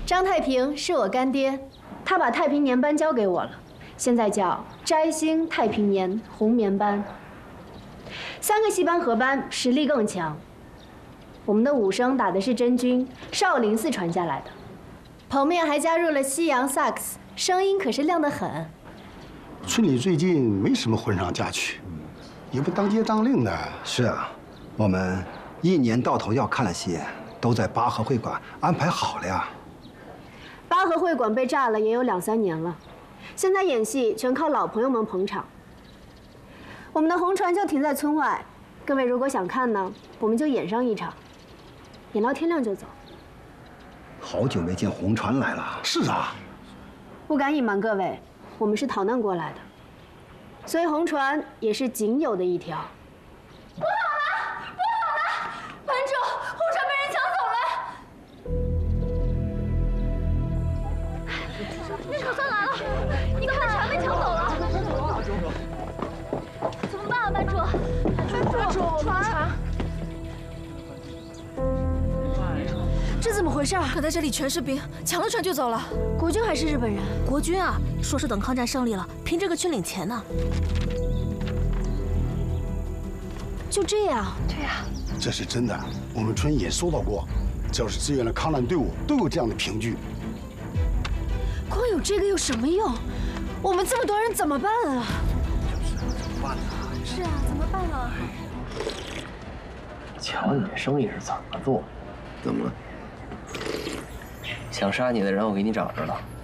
张太平是我干爹，他把太平年班交给我了，现在叫摘星太平年红棉班。3个戏班合班，实力更强。我们的武生打的是真军，少林寺传下来的。棚面还加入了西洋萨克斯，声音可是亮得很。 村里最近没什么婚丧嫁娶，也不当街当令的。 是啊，我们1年到头要看的戏，都在八合会馆安排好了呀。 八合会馆被炸了也有2、3年了，现在演戏全靠老朋友们捧场。我们的红船就停在村外，各位如果想看呢，我们就演上一场，演到天亮就走。 好久没见红船来了。 是啊， 不敢隐瞒各位，我们是逃难过来的，所以红船也是仅有的一条。 不好了！不好了！班主，红船被人抢走了！那可算来了！你看，船被抢走了！怎么办啊，班主？班主，船！ 这怎么回事？ 可在这里全是兵，抢了船就走了。 国军还是日本人？ 国军啊，说是等抗战胜利了，凭这个去领钱呢。 就这样？ 对呀。 这是真的，我们村也收到过，只要是支援了抗战队伍，都有这样的凭据。 光有这个有什么用？我们这么多人怎么办啊？ 怎么办呢？ 是啊，怎么办啊？ 瞧你这生意是怎么做？ 怎么了？ 想杀你的人，我给你找着了。